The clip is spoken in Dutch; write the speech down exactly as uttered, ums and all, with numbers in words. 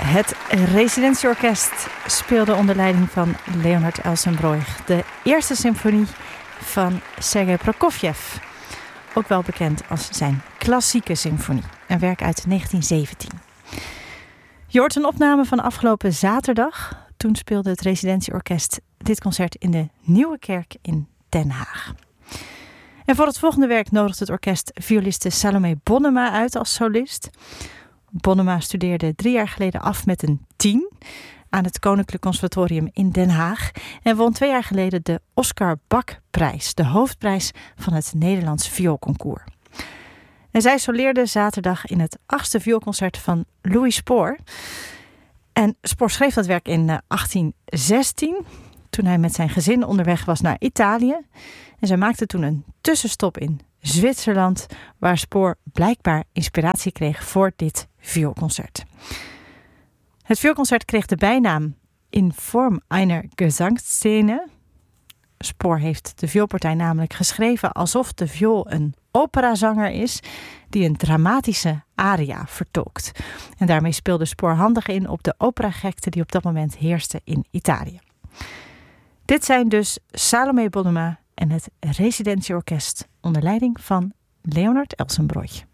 Het residentieorkest speelde onder leiding van Leonard Elsenbroich de eerste symfonie van Sergei Prokofjev, ook wel bekend als zijn klassieke symfonie, een werk uit negentien zeventien. Je hoort een opname van afgelopen zaterdag. Toen speelde het residentieorkest dit concert in de Nieuwe Kerk in Den Haag. En voor het volgende werk nodigt het orkest violiste Salome Bonnema uit als solist. Bonnema studeerde drie jaar geleden af met een tien aan het Koninklijk Conservatorium in Den Haag en won twee jaar geleden de Oscar Bak-prijs, de hoofdprijs van het Nederlands vioolconcours. En zij soleerde zaterdag in het achtste vioolconcert van Louis Spohr. En Spohr schreef dat werk in achttien zestien, toen hij met zijn gezin onderweg was naar Italië. En zij maakte toen een tussenstop in Zwitserland, waar Spohr blijkbaar inspiratie kreeg voor dit vioolconcert. Het vioolconcert kreeg de bijnaam In Form einer Gesangsszene. Spohr heeft de vioolpartij namelijk geschreven alsof de viool een operazanger is die een dramatische aria vertolkt. En daarmee speelde Spohr handig in op de operagekte die op dat moment heerste in Italië. Dit zijn dus Salome Bonnema en het residentieorkest onder leiding van Leonard Elsenbroich.